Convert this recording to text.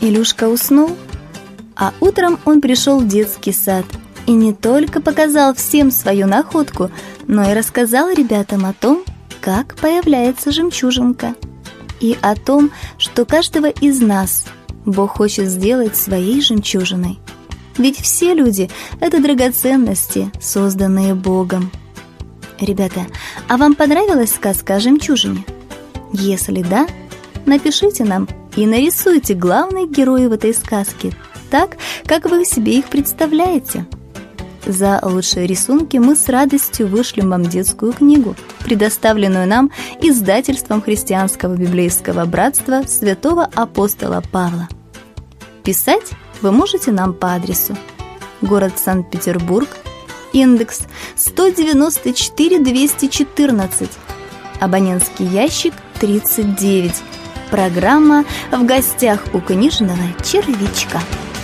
Илюшка уснул, а утром он пришел в детский сад и не только показал всем свою находку, но и рассказал ребятам о том, как появляется жемчужинка, и о том, что каждого из нас Бог хочет сделать своей жемчужиной. Ведь все люди – это драгоценности, созданные Богом. Ребята, а вам понравилась сказка о жемчужине? Если да, напишите нам и нарисуйте главных героев этой сказки так, как вы себе их представляете. За лучшие рисунки мы с радостью вышлем вам детскую книгу, предоставленную нам издательством Христианского библейского братства святого апостола Павла. Писать вы можете нам по адресу: город Санкт-Петербург, индекс 194-214, абонентский ящик 39. Программа «В гостях у книжного червячка».